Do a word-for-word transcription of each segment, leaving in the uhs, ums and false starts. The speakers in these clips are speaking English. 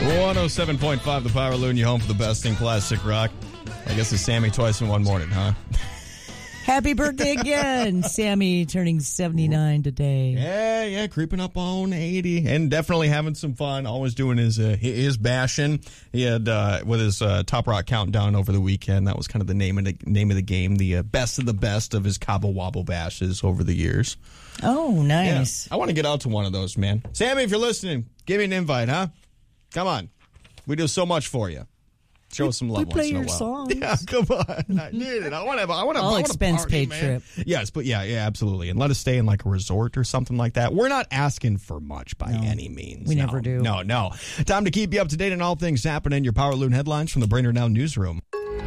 one oh seven point five The Power Loon, you home for the best in classic rock. I guess it's Sammy twice in one morning, huh? Happy birthday again, Sammy, turning seventy-nine today. Yeah, yeah, creeping up on eighty, and definitely having some fun. Always doing his uh, his bashing. He had uh, with his uh, Top Rock countdown over the weekend. That was kind of the name of the name of the game. The uh, best of the best of his Cabo Wabo bashes over the years. Oh, nice. Yeah, I want to get out to one of those, man. Sammy, if you're listening, give me an invite, huh? Come on, we do so much for you. Show us some love we play once in a your while. songs. Yeah, come on. I need it. I want to. I want to. All I expense party, paid man. trip. Yes, but yeah, yeah, absolutely. And let us stay in like a resort or something like that. We're not asking for much by No, any means. we no, never do. No, no. Time to keep you up to date on all things happening. Your Power Loon headlines from the Brainerd Now newsroom.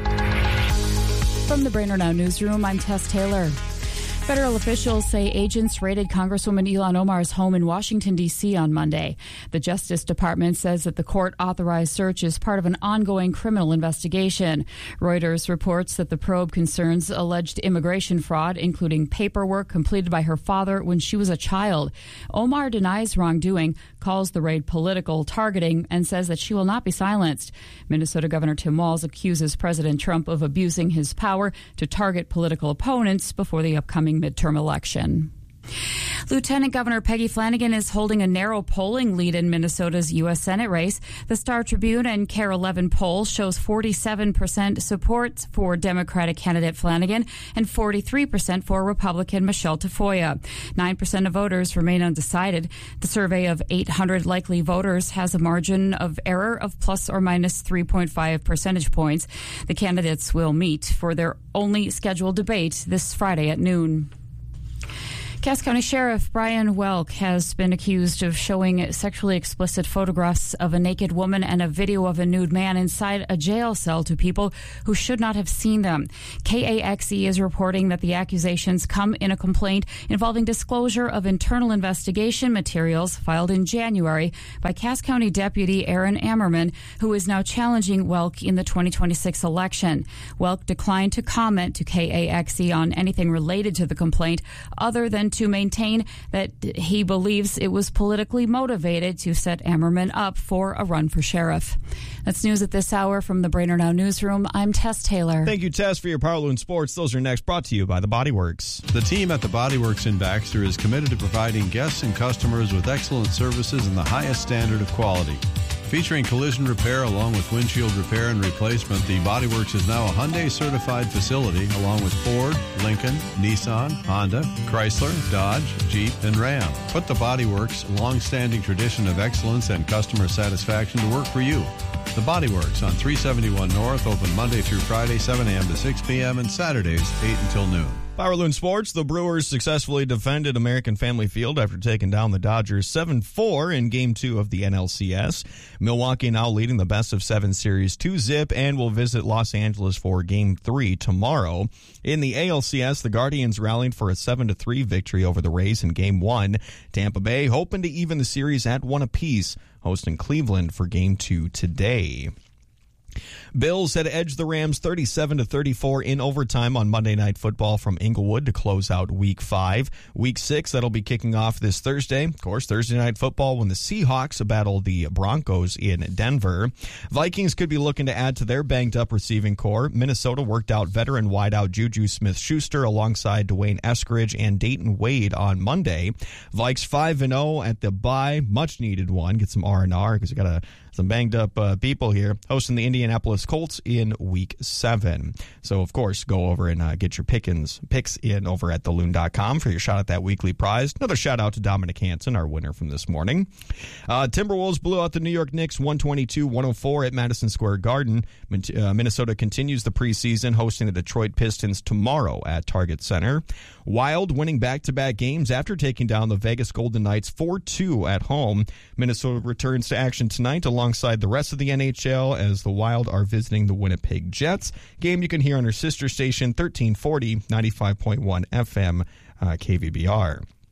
From the Brainerd Now newsroom, I'm Tess Taylor. Federal officials say agents raided Congresswoman Ilhan Omar's home in Washington, D C on Monday. The Justice Department says that the court-authorized search is part of an ongoing criminal investigation. Reuters reports that the probe concerns alleged immigration fraud, including paperwork completed by her father when she was a child. Omar denies wrongdoing, calls the raid political targeting, and says that she will not be silenced. Minnesota Governor Tim Walz accuses President Trump of abusing his power to target political opponents before the upcoming midterm election. Lieutenant Governor Peggy Flanagan is holding a narrow polling lead in Minnesota's U S Senate race. The Star Tribune and Care eleven poll shows forty-seven percent support for Democratic candidate Flanagan and forty-three percent for Republican Michelle Tafoya. nine percent of voters remain undecided. The survey of eight hundred likely voters has a margin of error of plus or minus three point five percentage points. The candidates will meet for their only scheduled debate this Friday at noon. Cass County Sheriff Brian Welk has been accused of showing sexually explicit photographs of a naked woman and a video of a nude man inside a jail cell to people who should not have seen them. K A X E is reporting that the accusations come in a complaint involving disclosure of internal investigation materials filed in January by Cass County Deputy Aaron Ammerman, who is now challenging Welk in the twenty twenty-six election. Welk declined to comment to K A X E on anything related to the complaint other than to maintain that he believes it was politically motivated to set Ammerman up for a run for sheriff. That's news at this hour from the Brainerd Now newsroom. I'm Tess Taylor. Thank you, Tess, for your Power Loon Sports. Those are next, brought to you by the Body Works. The team at the Body Works in Baxter is committed to providing guests and customers with excellent services and the highest standard of quality. Featuring collision repair along with windshield repair and replacement, the Body Works is now a Hyundai-certified facility along with Ford, Lincoln, Nissan, Honda, Chrysler, Dodge, Jeep, and Ram. Put the Body Works' long-standing tradition of excellence and customer satisfaction to work for you. The Body Works on three seventy-one North, open Monday through Friday, seven a.m. to six p.m. and Saturdays, eight until noon. Power Loon Sports, the Brewers successfully defended American Family Field after taking down the Dodgers seven four in Game two of the N L C S. Milwaukee now leading the best of seven series two zip and will visit Los Angeles for Game three tomorrow. In the A L C S, the Guardians rallied for a seven to three victory over the Rays in Game one. Tampa Bay hoping to even the series at one apiece, hosting Cleveland for Game two today. Bills had edged the Rams thirty-seven to thirty-four in overtime on Monday Night Football from Inglewood to close out Week five. Week six, that'll be kicking off this Thursday. Of course, Thursday Night Football when the Seahawks battle the Broncos in Denver. Vikings could be looking to add to their banged-up receiving core. Minnesota worked out veteran wideout Juju Smith-Schuster alongside Dwayne Eskridge and Dayton Wade on Monday. Vikes five and oh at the bye. Much-needed one. Get some R and R because we got a Some banged-up uh, people here hosting the Indianapolis Colts in Week seven. So, of course, go over and uh, get your pickings, picks in over at the loon dot com for your shot at that weekly prize. Another shout-out to Dominic Hansen, our winner from this morning. Uh, Timberwolves blew out the New York Knicks one twenty-two to one oh four at Madison Square Garden. Uh, Minnesota continues the preseason, hosting the Detroit Pistons tomorrow at Target Center. Wild winning back-to-back games after taking down the Vegas Golden Knights four two at home. Minnesota returns to action tonight alongside the rest of the N H L as the Wild are visiting the Winnipeg Jets. Game you can hear on our sister station, thirteen forty, ninety-five point one F M, uh, K V B R.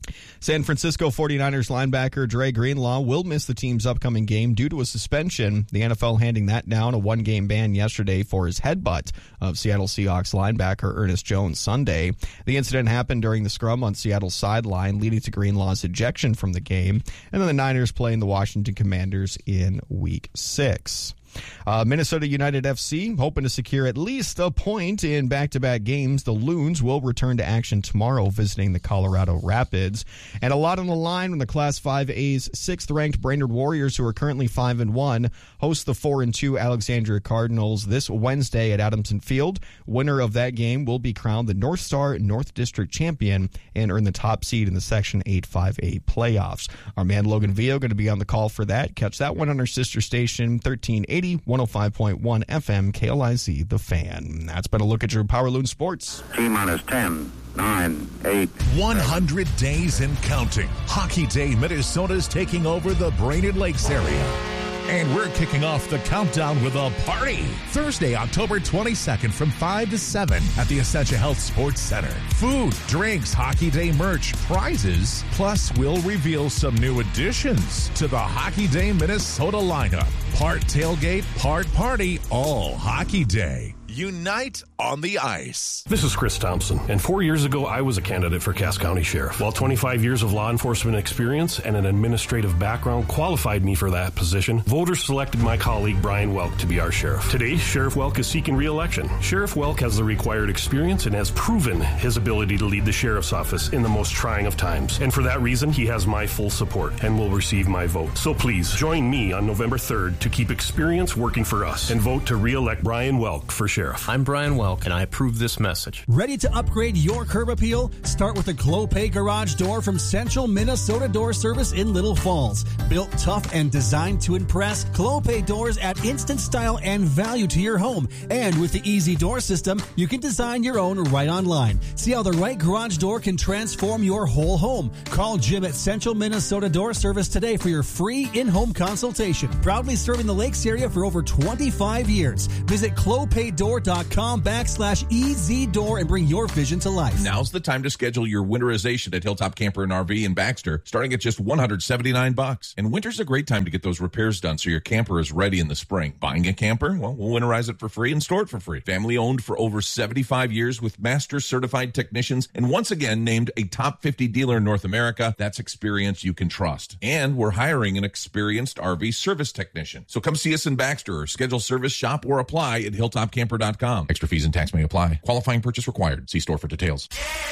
San Francisco forty-niners linebacker Dre Greenlaw will miss the team's upcoming game due to a suspension. The N F L handing that down, a one-game ban yesterday for his headbutt of Seattle Seahawks linebacker Ernest Jones Sunday. The incident happened during the scrum on Seattle's sideline, leading to Greenlaw's ejection from the game. And then the Niners playing the Washington Commanders in Week six. Uh, Minnesota United F C hoping to secure at least a point in back-to-back games. The Loons will return to action tomorrow visiting the Colorado Rapids. And a lot on the line when the Class five A's sixth-ranked Brainerd Warriors, who are currently five and one, host the four and two Alexandria Cardinals this Wednesday at Adamson Field. Winner of that game will be crowned the North Star North District champion and earn the top seed in the Section eight five A playoffs. Our man Logan Vio going to be on the call for that. Catch that one on our sister station, thirteen eighty, one oh five point one F M, K L I Z, The Fan. That's been a look at your Power Loon Sports. T-minus ten, nine, eight. one hundred days and counting. Hockey Day Minnesota's taking over the Brainerd Lakes area. And we're kicking off the countdown with a party. Thursday, October twenty-second from five to seven at the Essentia Health Sports Center. Food, drinks, Hockey Day merch, prizes. Plus, we'll reveal some new additions to the Hockey Day Minnesota lineup. Part tailgate, part party, all Hockey Day. Unite on the ice. This is Chris Thompson, and four years ago, I was a candidate for Cass County Sheriff. While twenty-five years of law enforcement experience and an administrative background qualified me for that position, voters selected my colleague Brian Welk to be our sheriff. Today, Sheriff Welk is seeking re-election. Sheriff Welk has the required experience and has proven his ability to lead the sheriff's office in the most trying of times. And for that reason, he has my full support and will receive my vote. So please, join me on November third to keep experience working for us and vote to re-elect Brian Welk for sheriff. I'm Brian Welk, and I approve this message. Ready to upgrade your curb appeal? Start with the Clopay Garage Door from Central Minnesota Door Service in Little Falls. Built tough and designed to impress, Clopay doors add instant style and value to your home. And with the Easy Door system, you can design your own right online. See how the right garage door can transform your whole home. Call Jim at Central Minnesota Door Service today for your free in-home consultation. Proudly serving the Lakes area for over twenty-five years. Visit Clopay Door dot com backslash easy door and bring your vision to life. Now's the time to schedule your winterization at Hilltop Camper and R V in Baxter, starting at just one hundred seventy-nine bucks. And winter's a great time to get those repairs done so your camper is ready in the spring. Buying a camper? Well, we'll winterize it for free and store it for free. Family owned for over seventy-five years with master certified technicians, and once again named a top fifty dealer in North America. That's experience you can trust. And we're hiring an experienced R V service technician. So come see us in Baxter or schedule service, shop, or apply at hilltop camper dot com. Extra fees and tax may apply. Qualifying purchase required. See store for details.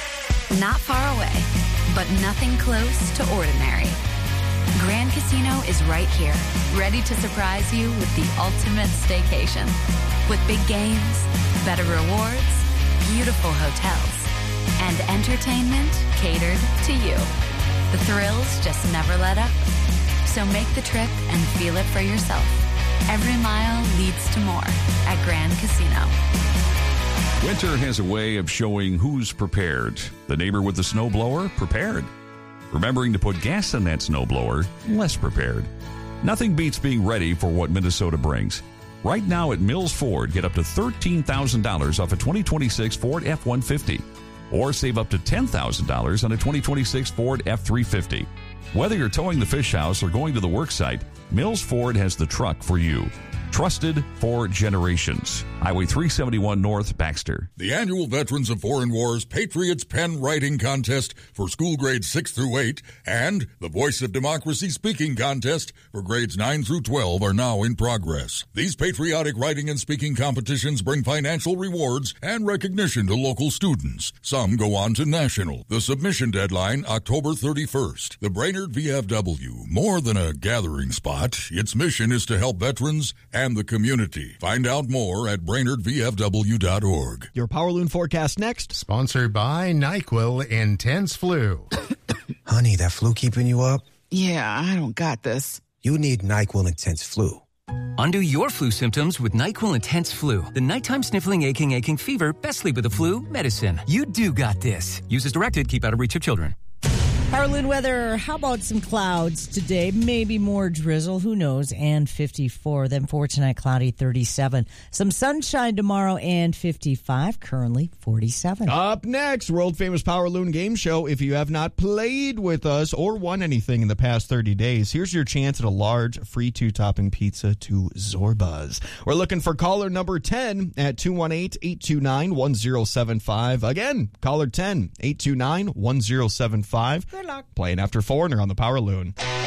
Not far away, but nothing close to ordinary. Grand Casino is right here, ready to surprise you with the ultimate staycation. With big games, better rewards, beautiful hotels, and entertainment catered to you. The thrills just never let up. So make the trip and feel it for yourself. Every mile leads to more at Grand Casino. Winter has a way of showing who's prepared. The neighbor with the snowblower, prepared. Remembering to put gas in that snowblower, less prepared. Nothing beats being ready for what Minnesota brings. Right now at Mills Ford, get up to thirteen thousand dollars off a twenty twenty-six Ford F one fifty. Or save up to ten thousand dollars on a twenty twenty-six Ford F three fifty. Whether you're towing the fish house or going to the work site, Mills Ford has the truck for you. Trusted for generations. Highway three seventy-one North, Baxter. The annual Veterans of Foreign Wars Patriots Pen Writing Contest for school grades six through eight and the Voice of Democracy Speaking Contest for grades nine through twelve are now in progress. These patriotic writing and speaking competitions bring financial rewards and recognition to local students. Some go on to national. The submission deadline, October thirty-first. The Brainerd V F W, more than a gathering spot, its mission is to help veterans and the community. Find out more at brainerd v f w dot org. Your Power Loon forecast next. Sponsored by NyQuil Intense Flu. Honey, that flu keeping you up? Yeah, I don't got this. You need NyQuil Intense Flu. Undo your flu symptoms with NyQuil Intense Flu. The nighttime sniffling, aching, aching fever, best sleep with the flu medicine. You do got this. Use as directed. Keep out of reach of children. Powerloon weather, how about some clouds today? Maybe more drizzle, who knows, and fifty-four. Then for tonight, cloudy, thirty-seven. Some sunshine tomorrow and fifty-five, currently forty-seven. Up next, world-famous Powerloon game show. If you have not played with us or won anything in the past thirty days, here's your chance at a large free two-topping pizza to Zorba's. We're looking for caller number ten at two one eight, eight two nine, one zero seven five. Again, caller ten, eight two nine, one zero seven five. Good luck. Playing after Foreigner on the Powerloon.